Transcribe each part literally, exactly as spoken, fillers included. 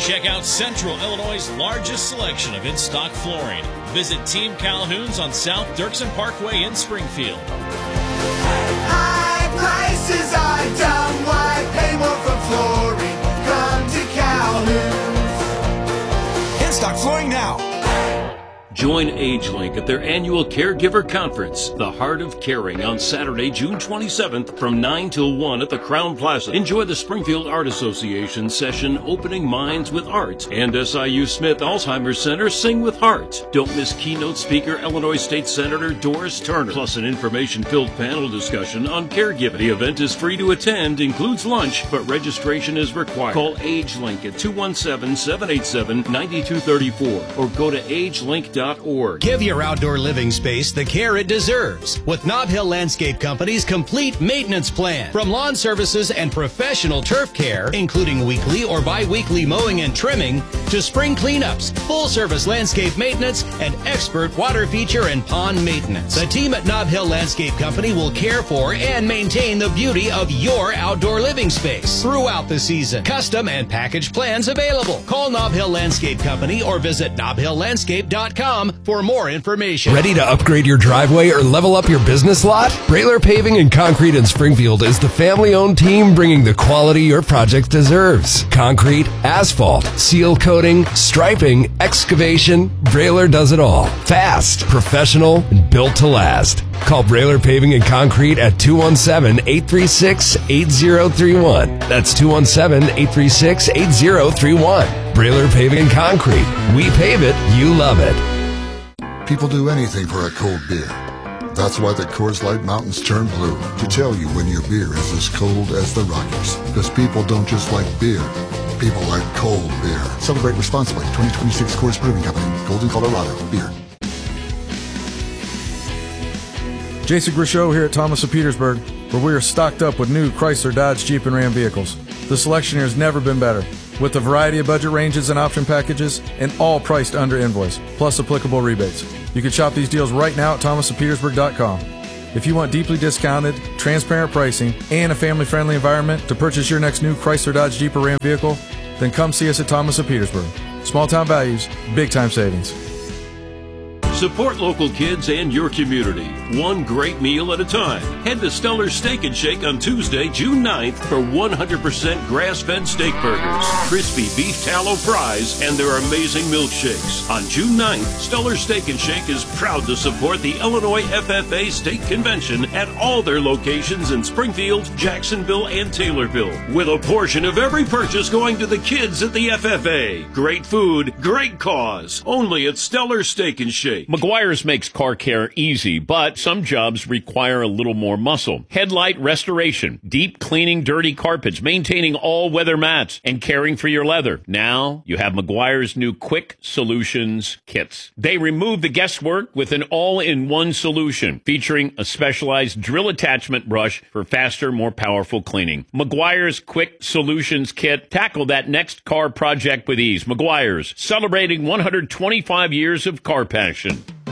Check out Central Illinois' largest selection of in-stock flooring. Visit Team Calhoun's on South Dirksen Parkway in Springfield. High prices are dumb. Why pay more for flooring? Come to Calhoun's. In-stock flooring now. Join AgeLink at their annual Caregiver Conference, The Heart of Caring, on Saturday, June twenty-seventh from nine till one at the Crown Plaza. Enjoy the Springfield Art Association session, Opening Minds with Art, and S I U Smith Alzheimer's Center, Sing with Heart. Don't miss keynote speaker Illinois State Senator Doris Turner, plus an information-filled panel discussion on caregiving. The event is free to attend, includes lunch, but registration is required. Call AgeLink at two one seven, seven eight seven, nine two three four or go to agelink dot org. Give your outdoor living space the care it deserves with Nob Hill Landscape Company's complete maintenance plan. From lawn services and professional turf care, including weekly or bi-weekly mowing and trimming, to spring cleanups, full-service landscape maintenance, and expert water feature and pond maintenance. The team at Nob Hill Landscape Company will care for and maintain the beauty of your outdoor living space throughout the season. Custom and package plans available. Call Nob Hill Landscape Company or visit nob hill landscape dot com for more information. Ready to upgrade your driveway or level up your business lot? Brailer Paving and Concrete in Springfield is the family-owned team bringing the quality your project deserves. Concrete, asphalt, seal coating, striping, excavation, Brailer does it all. Fast, professional, and built to last. Call Brailer Paving and Concrete at two one seven, eight three six, eight zero three one. That's two one seven, eight three six, eight zero three one. Brailer Paving and Concrete. We pave it, you love it. People do anything for a cold beer. That's why the Coors Light Mountains turn blue, to tell you when your beer is as cold as the Rockies. Because people don't just like beer, people like cold beer. Celebrate responsibly. twenty twenty-six Coors Brewing Company, Golden, Colorado. Beer. Jason Grishow here at Thomas of Petersburg, where we are stocked up with new Chrysler, Dodge, Jeep, and Ram vehicles. The selection here has never been better, with a variety of budget ranges and option packages, and all priced under invoice, plus applicable rebates. You can shop these deals right now at thomas of petersburg dot com. If you want deeply discounted, transparent pricing, and a family-friendly environment to purchase your next new Chrysler, Dodge, Jeep, or Ram vehicle, then come see us at Thomas of Petersburg. Small-town values, big-time savings. Support local kids and your community, one great meal at a time. Head to Stellar Steak and Shake on Tuesday, June ninth for one hundred percent grass-fed steak burgers, crispy beef tallow fries, and their amazing milkshakes. On June ninth, Stellar Steak and Shake is proud to support the Illinois F F A State Convention at all their locations in Springfield, Jacksonville, and Taylorville, with a portion of every purchase going to the kids at the F F A. Great food, great cause. Only at Stellar Steak and Shake. Meguiar's makes car care easy, but some jobs require a little more muscle. Headlight restoration, deep cleaning dirty carpets, maintaining all weather mats, and caring for your leather. Now you have Meguiar's new Quick Solutions kits. They remove the guesswork with an all-in-one solution, featuring a specialized drill attachment brush for faster, more powerful cleaning. Meguiar's Quick Solutions kit. Tackle that next car project with ease. Meguiar's, celebrating one hundred twenty-five years of car passion.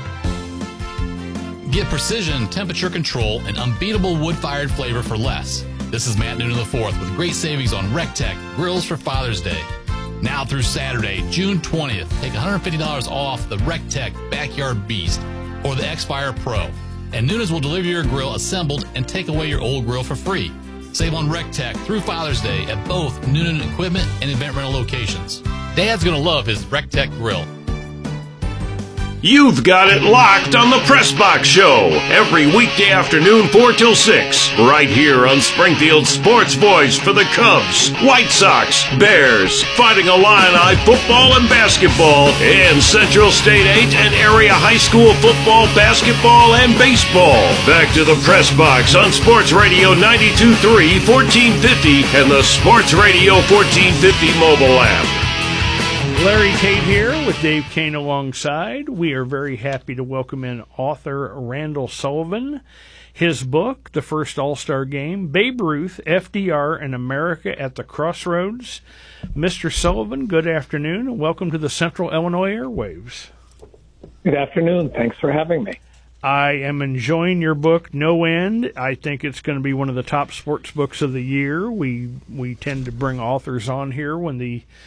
Get precision, temperature control, and unbeatable wood-fired flavor for less. This is Matt Noonan the fourth with great savings on RecTech grills for Father's Day. Now through Saturday, June twentieth, take one hundred fifty dollars off the RecTech Backyard Beast or the X-Fire Pro. And Noonan's will deliver your grill assembled and take away your old grill for free. Save on RecTech through Father's Day at both Noonan Equipment and Event Rental locations. Dad's going to love his RecTech grill. You've got it locked on the Press Box Show every weekday afternoon, four till six, right here on Springfield's Sports Voice for the Cubs, White Sox, Bears, Fighting Illini football and basketball, and Central State eight and area high school football, basketball, and baseball. Back to the Press Box on Sports Radio ninety-two point three, fourteen fifty, and the Sports Radio fourteen fifty mobile app. Larry Tate here with Dave Kane alongside. We are very happy to welcome in author Randall Sullivan. His book, The First All-Star Game, Babe Ruth, F D R, and America at the Crossroads. Mister Sullivan, good afternoon, and welcome to the Central Illinois Airwaves. Good afternoon. Thanks for having me. I am enjoying your book, no end. I think it's going to be one of the top sports books of the year. We we tend to bring authors on here when the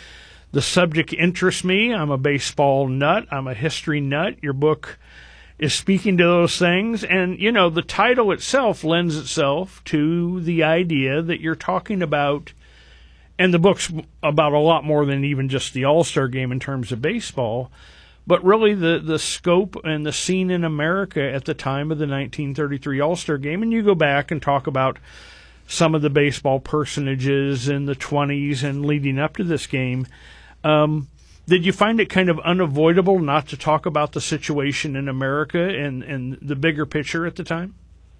the subject interests me. I'm a baseball nut. I'm a history nut. Your book is speaking to those things. And, you know, the title itself lends itself to the idea that you're talking about, and the book's about a lot more than even just the All-Star Game in terms of baseball, but really the, the scope and the scene in America at the time of the nineteen thirty-three All-Star Game. And you go back and talk about some of the baseball personages in the twenties and leading up to this game. Um, did you find it kind of unavoidable not to talk about the situation in America and, and the bigger picture at the time?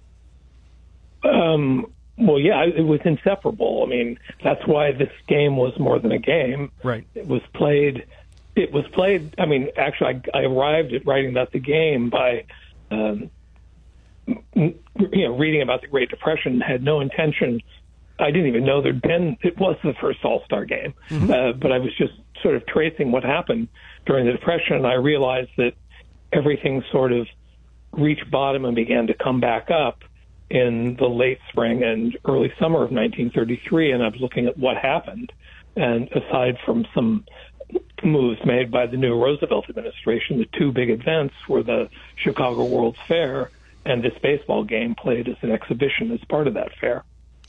Um, well, yeah, it was inseparable. I mean, that's why this game was more than a game. Right. It was played... It was played, I mean, actually, I, I arrived at writing about the game by, um, you know, reading about the Great Depression, had no intention. I didn't even know there'd been, it was the first All-Star Game, mm-hmm. uh, but I was just sort of tracing what happened during the Depression, and I realized that everything sort of reached bottom and began to come back up in the late spring and early summer of nineteen thirty-three, and I was looking at what happened. And aside from some moves made by the new Roosevelt administration, the two big events were the Chicago World's Fair and this baseball game played as an exhibition as part of that fair.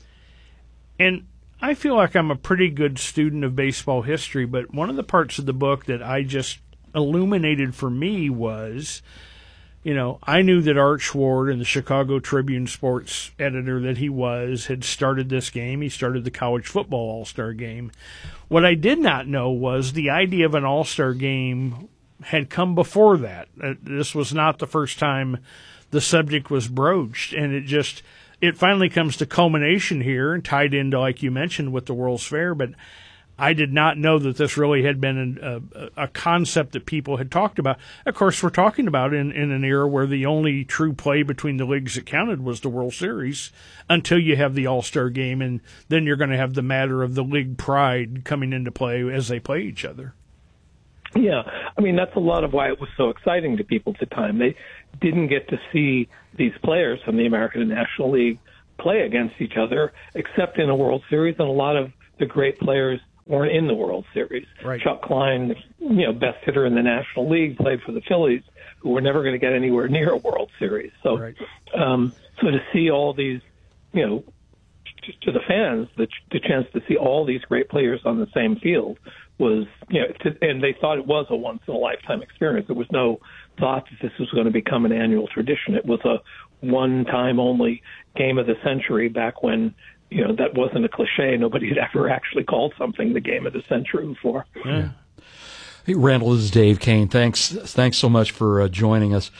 And I feel like I'm a pretty good student of baseball history, but one of the parts of the book that I just illuminated for me was, you know, I knew that Art Schward and the Chicago Tribune sports editor that he was had started this game. He started the college football All-Star Game. What I did not know was the idea of an All-Star Game had come before that. Uh, this was not the first time the subject was broached, and it just, it finally comes to culmination here and tied into, like you mentioned, with the World's Fair, but I did not know that this really had been a, a concept that people had talked about. Of course, we're talking about in, in an era where the only true play between the leagues that counted was the World Series until you have the All-Star Game, and then you're going to have the matter of the league pride coming into play as they play each other. Yeah, I mean, that's a lot of why it was so exciting to people at the time. They didn't get to see these players from the American National League play against each other, except in a World Series, and a lot of the great players weren't in the World Series. Right. Chuck Klein, you know, best hitter in the National League, played for the Phillies, who were never going to get anywhere near a World Series. So, right. um, so to see all these, you know, to, to the fans, the, the chance to see all these great players on the same field was, you know, to, and they thought it was a once in a lifetime experience. There was no thought that this was going to become an annual tradition. It was a one time only game of the century back when, you know, that wasn't a cliche. Nobody had ever actually called something the game of the century before. Yeah. Hey, Randall, this is Dave Kane. Thanks, thanks so much for uh, joining us.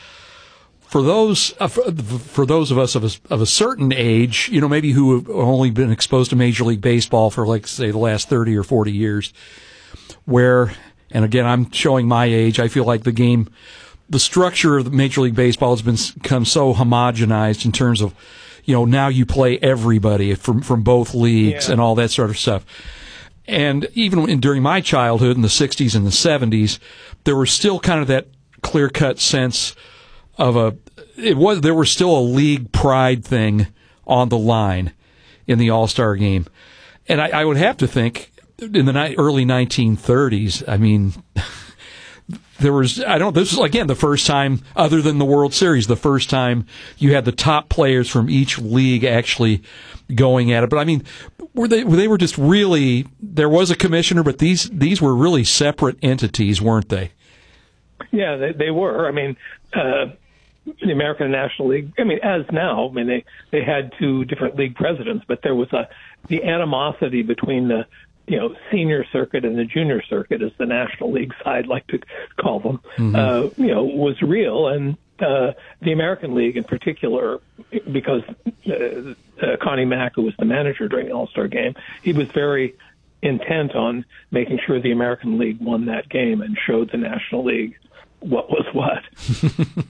For those, uh, for, for those of us of a, of a certain age, you know, maybe who have only been exposed to Major League Baseball for, like, say, the last thirty or forty years, where, and again, I'm showing my age, I feel like the game, the structure of the Major League Baseball has been, become so homogenized in terms of, you know, now you play everybody from from both leagues yeah. and all that sort of stuff. And even in, during my childhood in the sixties and the seventies, there was still kind of that clear-cut sense of a, it was, there was still a league pride thing on the line in the All-Star Game. And I, I would have to think in the ni- early nineteen thirties, I mean, there was, I don't, this was, again, the first time, other than the World Series, the first time you had the top players from each league actually going at it. But, I mean, were they, they were just really, there was a commissioner, but these, these were really separate entities, weren't they? Yeah, they, they were. I mean, uh, the American National League, I mean, as now, I mean, they, they had two different league presidents, but there was a, the animosity between the, you know, senior circuit and the junior circuit, as the National League side like to call them, mm-hmm. uh, you know, was real. And uh, the American League in particular, because uh, uh, Connie Mack, who was the manager during the All-Star Game, he was very intent on making sure the American League won that game and showed the National League what was what.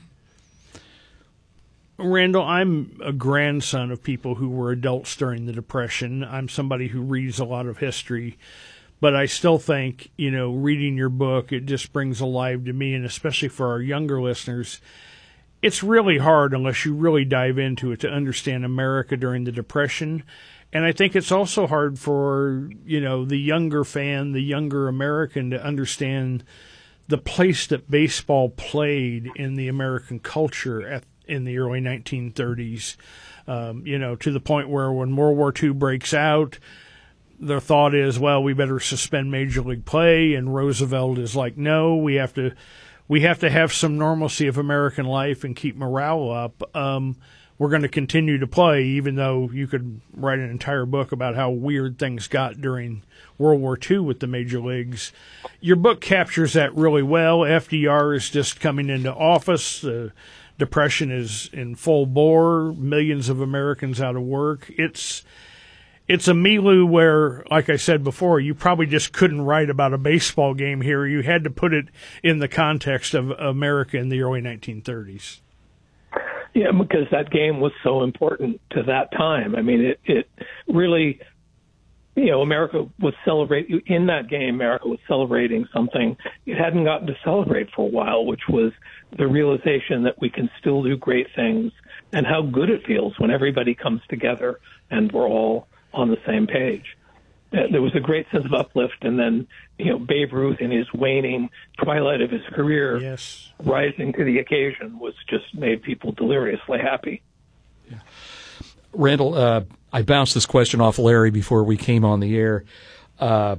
Randall, I'm a grandson of people who were adults during the Depression. I'm somebody who reads a lot of history, but I still think, you know, reading your book, it just brings alive to me, and especially for our younger listeners, it's really hard unless you really dive into it to understand America during the Depression. And I think it's also hard for, you know, the younger fan, the younger American to understand the place that baseball played in the American culture at, in the early nineteen thirties, um, you know, to the point where when World War Two breaks out, their thought is, well, we better suspend Major League play, and Roosevelt is like, no, we have to we have to have some normalcy of American life and keep morale up. Um, we're going to continue to play, even though you could write an entire book about how weird things got during World War Two with the major leagues. Your book captures that really well. F D R is just coming into office. The Depression is in full bore. Millions of Americans out of work. It's it's a milieu where, like I said before, you probably just couldn't write about a baseball game here. You had to put it in the context of America in the early nineteen thirties. Yeah, because that game was so important to that time. I mean, it, it really, you know, America was celebrating, in that game, America was celebrating something it hadn't gotten to celebrate for a while, which was the realization that we can still do great things and how good it feels when everybody comes together and we're all on the same page. Uh, there was a great sense of uplift, and then, you know, Babe Ruth in his waning twilight of his career, yes, rising to the occasion was just made people deliriously happy. Yeah. Randall, uh, I bounced this question off Larry before we came on the air. Uh,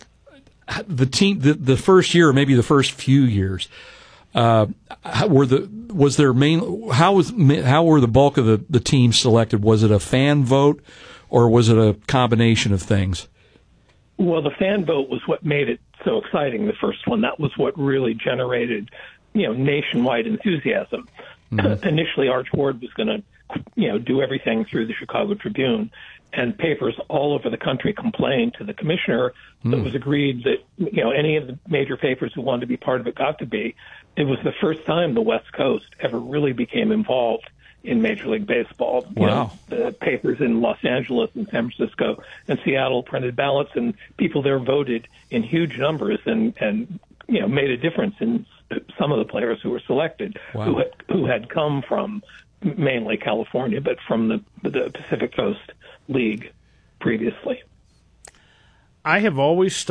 the team, the, the first year, or maybe the first few years, uh, were the was there main how was how were the bulk of the, the teams selected? Was it a fan vote, or was it a combination of things? Well, the fan vote was what made it so exciting, the first one. That was what really generated, you know, nationwide enthusiasm. Mm-hmm. Initially, Arch Ward was going to, you know, do everything through the Chicago Tribune, and papers all over the country complained to the commissioner. Mm. It was agreed that, you know, any of the major papers who wanted to be part of it got to be. It was the first time the West Coast ever really became involved in Major League Baseball. You wow. know, the papers in Los Angeles and San Francisco and Seattle printed ballots, and people there voted in huge numbers and, and you know, made a difference in some of the players who were selected, wow. who, had, who had come from mainly California, but from the, the Pacific Coast League previously. I have always